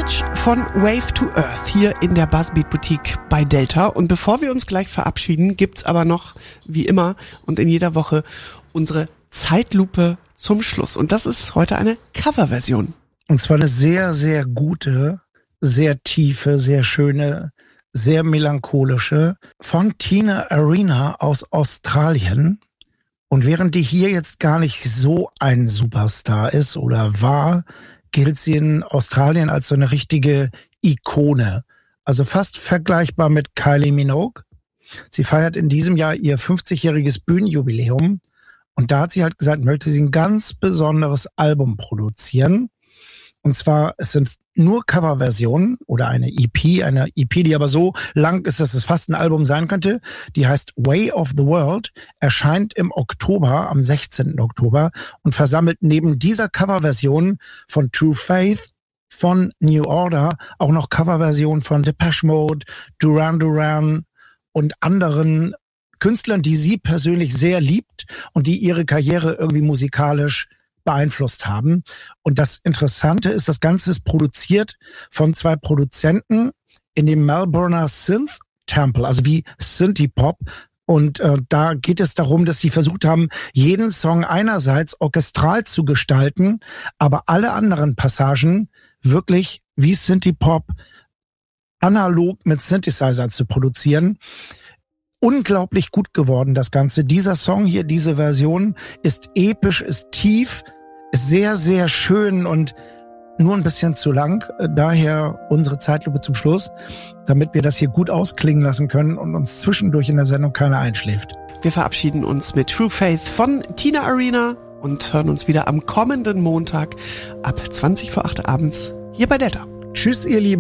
Switch von Wave to Earth hier in der Buzzbeat Boutique bei Delta. Und bevor wir uns gleich verabschieden, gibt's aber noch, wie immer und in jeder Woche, unsere Zeitlupe zum Schluss. Und das ist heute eine Coverversion. Und zwar eine sehr, sehr gute, sehr tiefe, sehr schöne, sehr melancholische von Tina Arena aus Australien. Und während die hier jetzt gar nicht so ein Superstar ist oder war, gilt sie in Australien als so eine richtige Ikone. Also fast vergleichbar mit Kylie Minogue. Sie feiert in diesem Jahr ihr 50-jähriges Bühnenjubiläum. Und da hat sie halt gesagt, möchte sie ein ganz besonderes Album produzieren. Und zwar, es sind nur Coverversionen oder eine EP, die aber so lang ist, dass es fast ein Album sein könnte. Die heißt Way of the World, erscheint im Oktober, am 16. Oktober und versammelt neben dieser Coverversion von True Faith, von New Order, auch noch Coverversionen von Depeche Mode, Duran Duran und anderen Künstlern, die sie persönlich sehr liebt und die ihre Karriere irgendwie musikalisch beeinflusst haben. Und das Interessante ist, das Ganze ist produziert von 2 Produzenten in dem Melbourner Synth Temple, also wie Synthie-Pop. Und da geht es darum, dass sie versucht haben, jeden Song einerseits orchestral zu gestalten, aber alle anderen Passagen wirklich wie Synthie-Pop analog mit Synthesizer zu produzieren. Unglaublich gut geworden, das Ganze. Dieser Song hier, diese Version ist episch, ist tief, ist sehr, sehr schön und nur ein bisschen zu lang. Daher unsere Zeitlupe zum Schluss, damit wir das hier gut ausklingen lassen können und uns zwischendurch in der Sendung keiner einschläft. Wir verabschieden uns mit True Faith von Tina Arena und hören uns wieder am kommenden Montag ab 20 vor 8 abends hier bei Delta. Tschüss, ihr Lieben.